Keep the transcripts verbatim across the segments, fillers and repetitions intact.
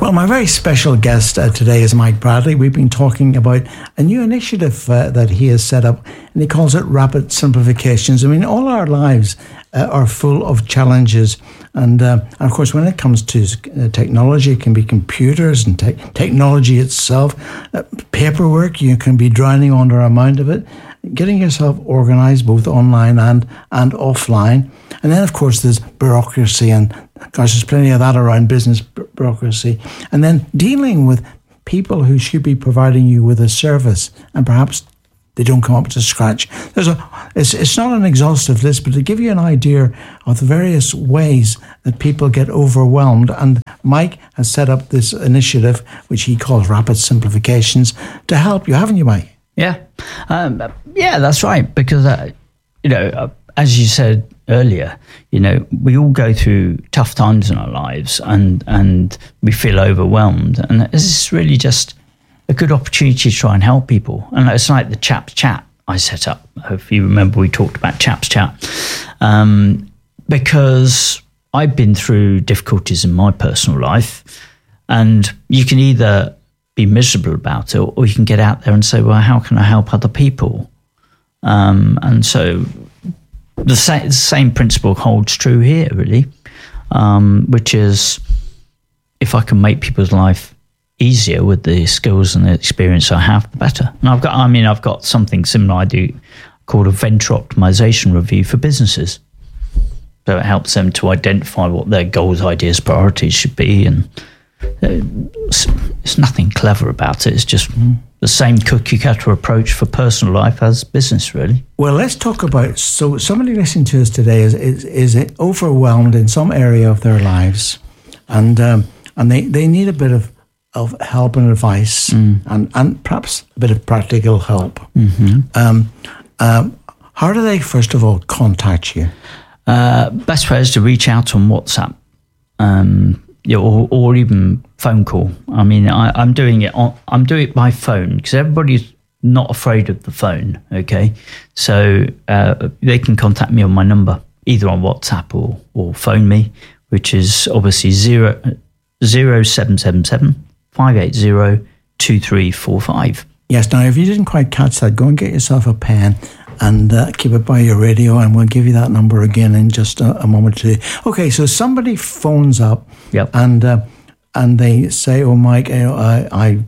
Well, my very special guest uh, today is Mike Bradley. We've been talking about a new initiative uh, that he has set up, and he calls it Rapid Simplifications. I mean, all our lives uh, are full of challenges. And, uh, and of course, when it comes to uh, technology, it can be computers and te- technology itself. Uh, paperwork, you can be drowning under a amount of it. Getting yourself organised both online and, and offline. And then, of course, there's bureaucracy, and gosh, there's plenty of that around business bureaucracy. And then dealing with people who should be providing you with a service, and perhaps they don't come up to scratch. There's a, it's, it's not an exhaustive list, but to give you an idea of the various ways that people get overwhelmed. And Mike has set up this initiative, which he calls Rapid Simplifications, to help you, haven't you, Mike? Yeah, um, yeah, that's right. Because, uh, you know, uh, as you said earlier, you know, we all go through tough times in our lives, and, and we feel overwhelmed. And this is really just a good opportunity to try and help people. And it's like the Chaps Chat I set up. If you remember, we talked about Chaps Chat. Um, because I've been through difficulties in my personal life, and you can either be miserable about it, or you can get out there and say, well, how can I help other people? Um, and so the, sa- the same principle holds true here, really, um, which is if I can make people's life easier with the skills and the experience I have, the better. And I've got, I mean, I've got something similar I do called a venture optimization review for businesses. So it helps them to identify what their goals, ideas, priorities should be, and It's, it's nothing clever about it. It's just the same cookie cutter approach for personal life as business, really. Well, let's talk about, so somebody listening to us today is is, is overwhelmed in some area of their lives, and um, and they, they need a bit of, of help and advice, mm. and, and perhaps a bit of practical help. Mm-hmm. Um, um, how do they, first of all, contact you? Uh, best way is to reach out on WhatsApp. Um Yeah, or, or even phone call. I mean, I, I'm doing it on. I'm doing it by phone because everybody's not afraid of the phone. Okay, so uh, they can contact me on my number either on WhatsApp or or phone me, which is obviously zero zero seven seven seven five eight zero two three four five. Yes. Now, if you didn't quite catch that, go and get yourself a pen and uh, keep it by your radio, and we'll give you that number again in just a, a moment or two. Okay, so somebody phones up, yep. and uh, and they say, "Oh, Mike, you know, I I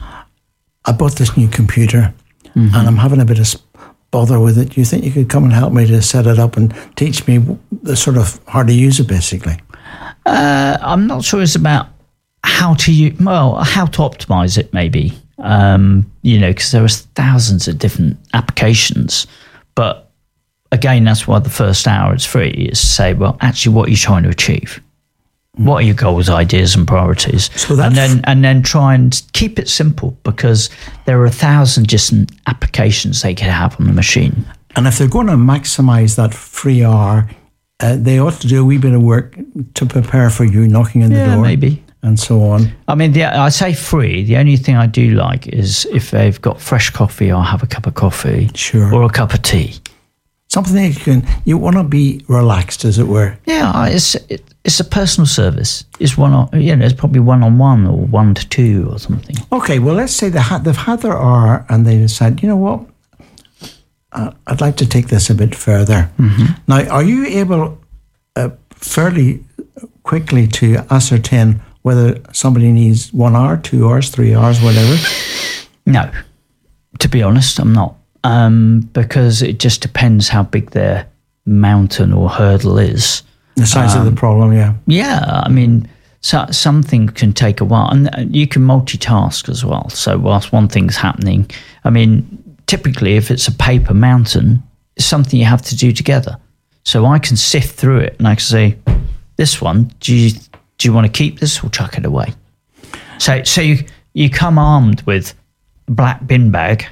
I bought this new computer, mm-hmm. and I'm having a bit of bother with it. Do you think you could come and help me to set it up and teach me the sort of how to use it, basically?" Uh, I'm not sure it's about how to use, well, how to optimize it, maybe. Um, you know, because there are thousands of different applications. But again, that's why the first hour is free, is to say, well, actually, what are you trying to achieve? Mm. What are your goals, ideas, and priorities? So and then and then try and keep it simple, because there are a thousand different applications they could have on the machine. And if they're going to maximize that free hour, uh, they ought to do a wee bit of work to prepare for you knocking on the yeah, door. Maybe. And so on. I mean, the, I say free. The only thing I do like is if they've got fresh coffee, I'll have a cup of coffee, sure, or a cup of tea. Something that you can, you want to be relaxed, as it were. Yeah, it's it, it's a personal service. It's one, on, you know, it's probably one on one or one to two or something. Okay, well, let's say they had, they've had their hour and they decide, you know what, uh, I'd like to take this a bit further. Mm-hmm. Now, are you able uh, fairly quickly to ascertain whether somebody needs one hour, two hours, three hours, whatever? No, to be honest, I'm not. Um, because it just depends how big their mountain or hurdle is. The size um, of the problem, yeah. Yeah, I mean, so, something can take a while. And you can multitask as well. So whilst one thing's happening, I mean, typically if it's a paper mountain, it's something you have to do together. So I can sift through it and I can say, this one, do you... Do you want to keep this or chuck it away? So so you, you come armed with a black bin bag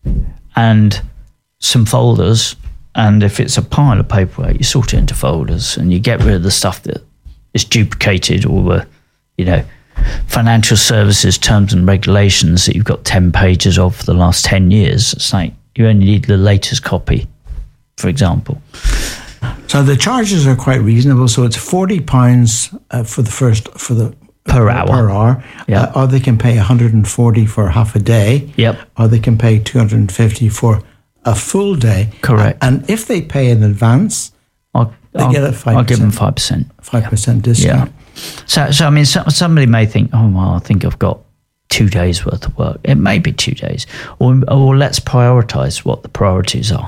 and some folders, and if it's a pile of paperwork, you sort it into folders and you get rid of the stuff that is duplicated, or the, you know, financial services terms and regulations that you've got ten pages of for the last ten years. It's like you only need the latest copy, for example. So the charges are quite reasonable. So it's forty pounds uh, for the first for the per hour. Per hour. Yeah. Uh, or they can pay one hundred forty for half a day. Yep. Or they can pay two hundred fifty for a full day. Correct. And if they pay in advance, I'll, they I'll, get a five percent. I'll give them five percent. five percent discount. Yeah. So, so I mean, so, somebody may think, oh, well, I think I've got two days worth of work. It may be two days. Or, or let's prioritize what the priorities are.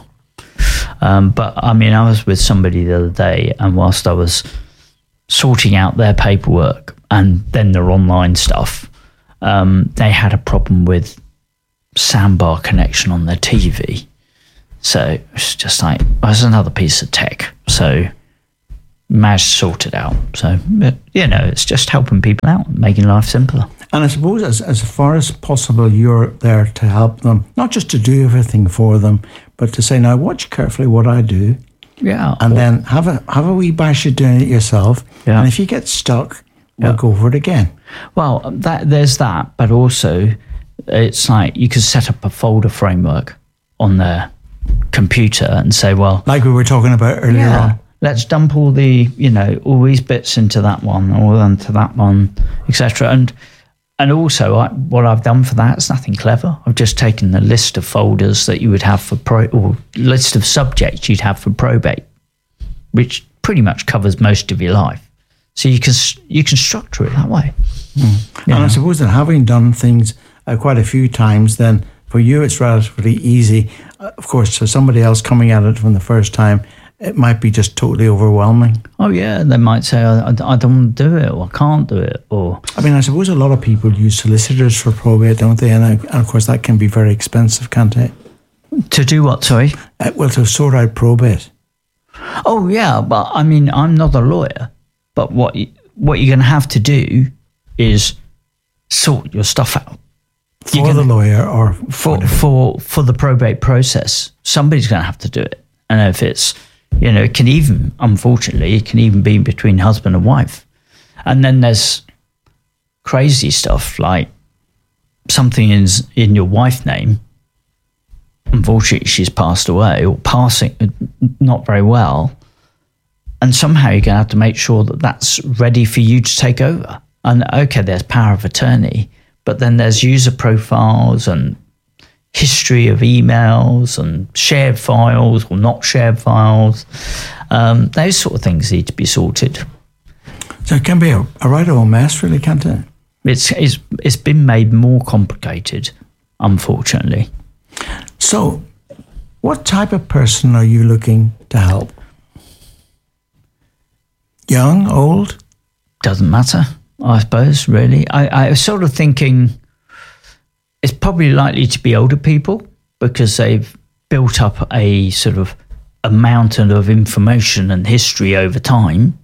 Um, but I mean, I was with somebody the other day, and whilst I was sorting out their paperwork and then their online stuff, um, they had a problem with soundbar connection on their T V. So it's just like, well, it's another piece of tech. So managed to sort it out. So, you know, it's just helping people out, making life simpler. And I suppose as, as far as possible, you're there to help them, not just to do everything for them, but to say, now watch carefully what I do. Yeah. And then have a have a wee bash at doing it yourself. Yeah. And if you get stuck, we'll Yeah. go over it again. Well, that there's that, but also it's like you could set up a folder framework on their computer and say, well, Like we were talking about earlier yeah, on. let's dump all the, you know, all these bits into that one or into that one, et cetera. And and also, I, what I've done for that is nothing clever. I've just taken the list of folders that you would have for pro, or list of subjects you'd have for probate, which pretty much covers most of your life. So you can you can structure it that way. Mm. Yeah. And I suppose that having done things uh, quite a few times, then for you it's relatively easy. Uh, of course, for somebody else coming at it from the first time, it might be just totally overwhelming. Oh yeah, they might say, I, I don't want to do it, or I can't do it, or... I mean, I suppose a lot of people use solicitors for probate, don't they? And, uh, and of course, that can be very expensive, can't it? To do what, sorry? Uh, well, to sort out probate. Oh yeah, but I mean, I'm not a lawyer, but what, you, what you're going to have to do is sort your stuff out. For You're the gonna- lawyer or For, whatever. for, for the probate process, somebody's going to have to do it. And if it's, you know, it can even, unfortunately, it can even be between husband and wife. And then there's crazy stuff like something in, in your wife's name. Unfortunately, she's passed away or passing not very well. And somehow you're going to have to make sure that that's ready for you to take over. And okay, there's power of attorney, but then there's user profiles and history of emails and shared files or not shared files. Um, those sort of things need to be sorted. So it can be a, a right old mess, really, can't it? It's, it's, it's been made more complicated, unfortunately. So, what type of person are you looking to help? Young, old? Doesn't matter, I suppose, really. I, I was sort of thinking it's probably likely to be older people because they've built up a sort of a mountain of information and history over time.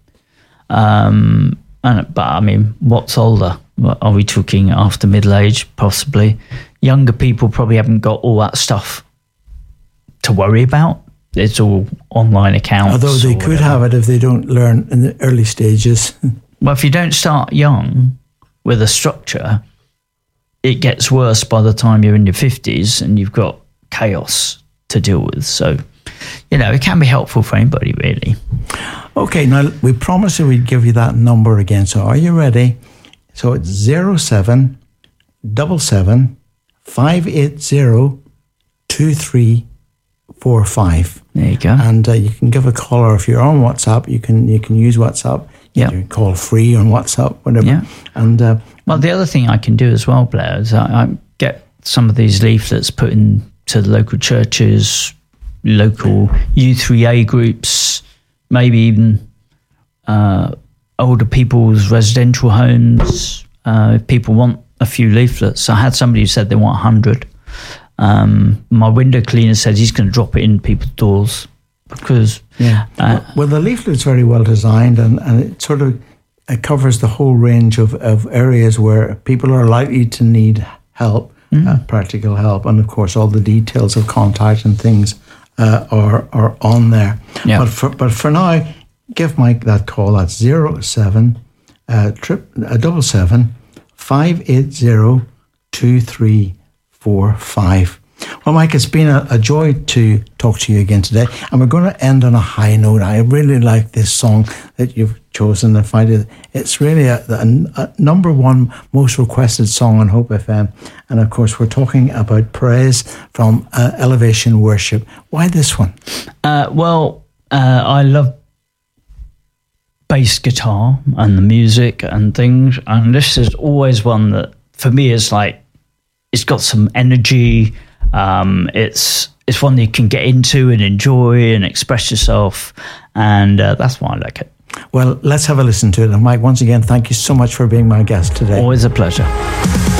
Um, and, but I mean, what's older? What, are we talking after middle age? Possibly. Younger people probably haven't got all that stuff to worry about. It's all online accounts. Although they or could whatever. have it if they don't learn in the early stages. Well, if you don't start young with a structure, it gets worse by the time you're in your fifties and you've got chaos to deal with. So, you know, it can be helpful for anybody, really. Okay, now we promised you we'd give you that number again. So are you ready? So it's zero seven seven seven five eight zero two three four five. There you go. And uh, you can give a call, or if you're on WhatsApp, you can you can use WhatsApp. You Yeah. can call free on WhatsApp, whatever. Yeah. And uh, Well, the other thing I can do as well, Blair, is I, I get some of these leaflets put into the local churches, local U three A groups, maybe even uh, older people's residential homes. Uh, if people want a few leaflets. I had somebody who said they want one hundred. Um, my window cleaner said he's going to drop it in people's doors because... yeah. Uh, well, the leaflet's very well designed, and, and it sort of it covers the whole range of, of areas where people are likely to need help, mm. uh, practical help, and of course all the details of contact and things uh, are are on there. Yeah. But for but for now, give Mike that call. That's zero seven uh, trip uh, double seven five eight zero two three four five. Well, Mike, it's been a, a joy to talk to you again today, and we're going to end on a high note. I really like this song that you've chosen and find it. It's really a, a, a number one most requested song on Hope F M. And of course, we're talking about praise from uh, Elevation Worship. Why this one? Uh, well, uh, I love bass guitar and the music and things. And this is always one that, for me, is like, it's got some energy. Um, it's it's one that you can get into and enjoy and express yourself. And uh, that's why I like it. Well, let's have a listen to it. And Mike, once again, thank you so much for being my guest today. Always a pleasure.